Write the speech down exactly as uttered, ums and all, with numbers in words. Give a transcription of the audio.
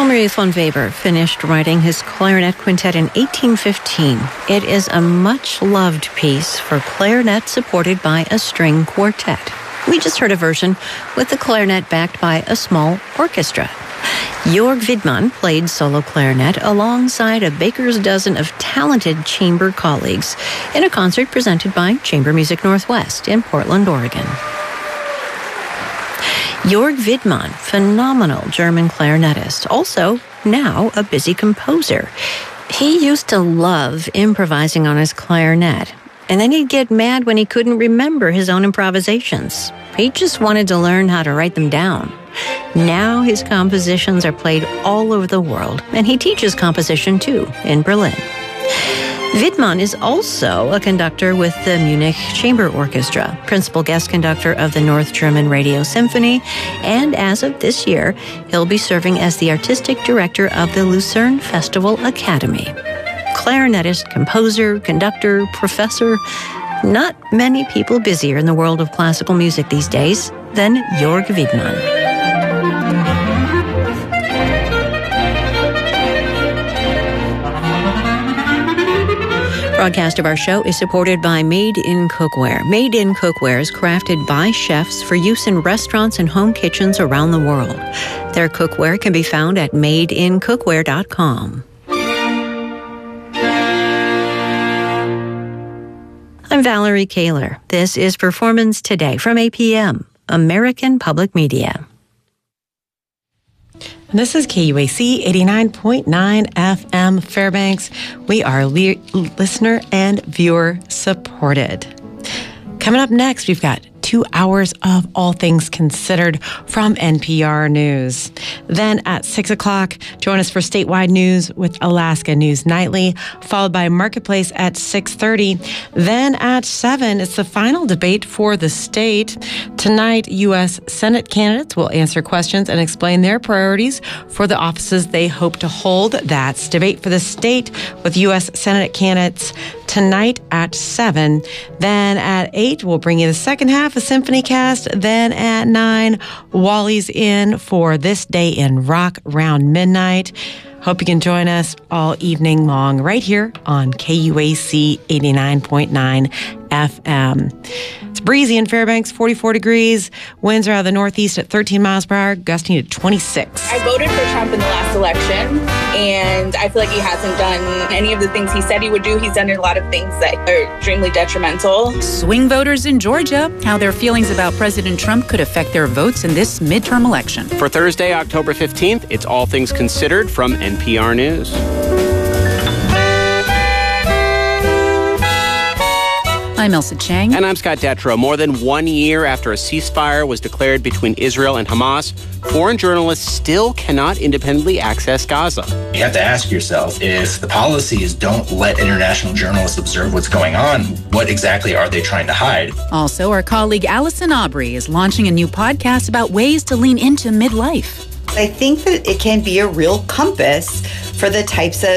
Elmerius von Weber finished writing his clarinet quintet in eighteen fifteen. It is a much-loved piece for clarinet supported by a string quartet. We just heard a version with the clarinet backed by a small orchestra. Jörg Widmann played solo clarinet alongside a baker's dozen of talented chamber colleagues in a concert presented by Chamber Music Northwest in Portland, Oregon. Jörg Widmann, phenomenal German clarinetist, also now a busy composer. He used to love improvising on his clarinet, and then he'd get mad when he couldn't remember his own improvisations. He just wanted to learn how to write them down. Now his compositions are played all over the world, and he teaches composition too in Berlin. Widmann is also a conductor with the Munich Chamber Orchestra, principal guest conductor of the North German Radio Symphony, and as of this year, he'll be serving as the artistic director of the Lucerne Festival Academy. Clarinetist, composer, conductor, professor, not many people busier in the world of classical music these days than Jörg Widmann. Broadcast of our show is supported by Made in Cookware. Made in Cookware is crafted by chefs for use in restaurants and home kitchens around the world. Their cookware can be found at made in cookware dot com. I'm Valerie Kaler. This is Performance Today from A P M, American Public Media. And this is K U A C eighty-nine point nine F M Fairbanks. We are le- listener and viewer supported. Coming up next, we've got two hours of All Things Considered from N P R News. Then at six o'clock, join us for statewide news with Alaska News Nightly, followed by Marketplace at six thirty. Then at seven, it's the final debate for the state. Tonight, U S Senate candidates will answer questions and explain their priorities for the offices they hope to hold. That's Debate for the State with U S Senate candidates tonight at seven. Then at eight, we'll bring you the second half of Symphony Cast. Then at nine, Wally's in for This Day in Rock around midnight. Hope you can join us all evening long right here on K U A C eighty-nine point nine F M. It's breezy in Fairbanks, forty-four degrees. Winds are out of the northeast at thirteen miles per hour, gusting to twenty-six. I voted for Trump in the last election, and I feel like he hasn't done any of the things he said he would do. He's done a lot of things that are extremely detrimental. Swing voters in Georgia, how their feelings about President Trump could affect their votes in this midterm election. For Thursday, October fifteenth, it's All Things Considered from N P R News. I'm Elsa Chang. And I'm Scott Detrow. More than one year after a ceasefire was declared between Israel and Hamas, foreign journalists still cannot independently access Gaza. You have to ask yourself, if the policy is don't let international journalists observe what's going on, what exactly are they trying to hide? Also, our colleague Allison Aubrey is launching a new podcast about ways to lean into midlife. I think that it can be a real compass for the types of